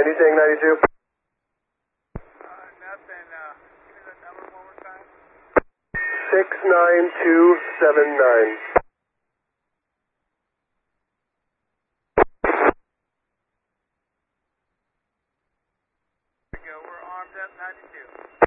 Anything 92? Nothing. Give me that number one more time. 69279. There we go. We're armed up 92.